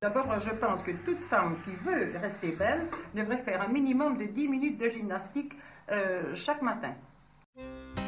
D'abord, je pense que toute femme qui veut rester belle devrait faire un minimum de 10 minutes de gymnastique chaque matin.